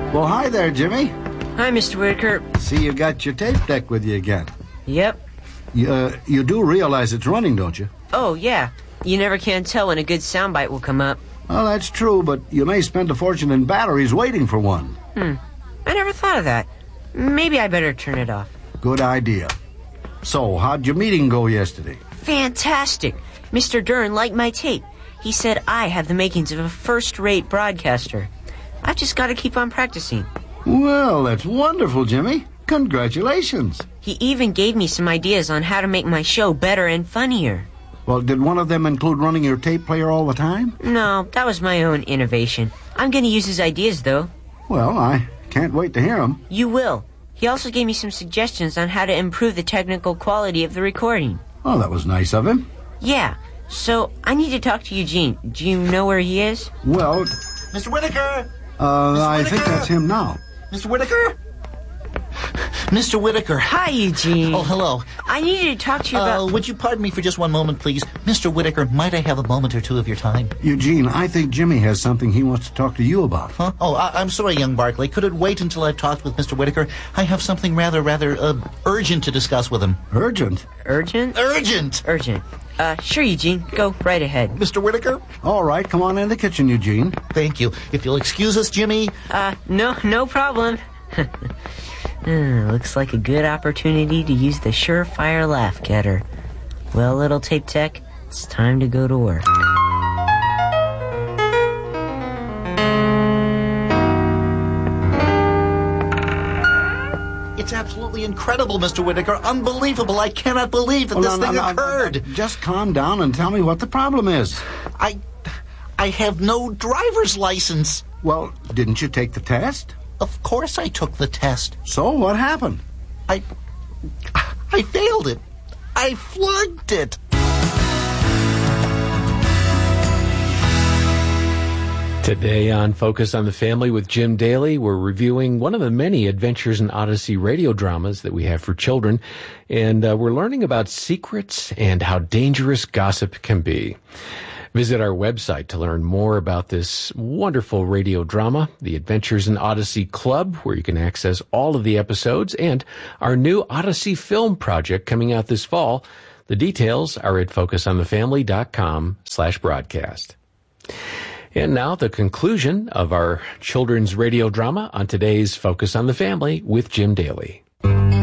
Well, hi there, Jimmy. Hi, Mr. Whitaker. See, you got your tape deck with you again. Yep. You do realize it's running, don't you? Oh, yeah. You never can tell when a good soundbite will come up. Well, that's true, but you may spend a fortune in batteries waiting for one. I never thought of that. Maybe I better turn it off. Good idea. So, how'd your meeting go yesterday? Fantastic. Mr. Dern liked my tape. He said I have the makings of a first-rate broadcaster. I've just got to keep on practicing. Well, that's wonderful, Jimmy. Congratulations. He even gave me some ideas on how to make my show better and funnier. Well, did one of them include running your tape player all the time? No, that was my own innovation. I'm going to use his ideas, though. Well, I can't wait to hear them. You will. He also gave me some suggestions on how to improve the technical quality of the recording. Oh, that was nice of him. Yeah. So, I need to talk to Eugene. Do you know where he is? Well, Mr. Whitaker! I think that's him now. Mr. Whitaker? Mr. Whitaker. Hi, Eugene. Oh, hello. I needed to talk to you about... Would you pardon me for just one moment, please? Mr. Whitaker, might I have a moment or two of your time? Eugene, I think Jimmy has something he wants to talk to you about. Huh? Oh, I'm sorry, young Barclay. Could it wait until I've talked with Mr. Whitaker? I have something rather urgent to discuss with him. Urgent? Urgent? Urgent! Urgent. Sure, Eugene. Go right ahead. Mr. Whitaker? All right, come on in the kitchen, Eugene. Thank you. If you'll excuse us, Jimmy. No problem. Looks like a good opportunity to use the surefire laugh getter. Well, little tape tech, it's time to go to work. It's absolutely incredible, Mr. Whitaker. Unbelievable. I cannot believe that this thing occurred. Just calm down and tell me what the problem is. I have no driver's license. Well, didn't you take the test? Of course I took the test. So what happened? I failed it. I flunked it. Today on Focus on the Family with Jim Daly, we're reviewing one of the many Adventures in Odyssey radio dramas that we have for children, and we're learning about secrets and how dangerous gossip can be. Visit our website to learn more about this wonderful radio drama, the Adventures in Odyssey Club, where you can access all of the episodes, and our new Odyssey film project coming out this fall. The details are at focusonthefamily.com/broadcast. And now the conclusion of our children's radio drama on today's Focus on the Family with Jim Daly.